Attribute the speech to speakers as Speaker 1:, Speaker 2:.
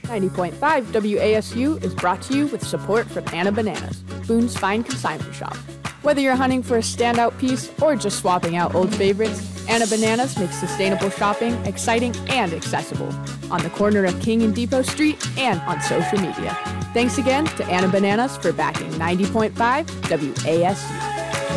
Speaker 1: 90.5 WASU is brought to you with support from Anna Bananas, Boone's Fine Consignment Shop. Whether you're hunting for a standout piece or just swapping out old favorites, Anna Bananas makes sustainable shopping exciting and accessible on the corner of King and Depot Street and on social media. Thanks again to Anna Bananas for backing 90.5 WASU.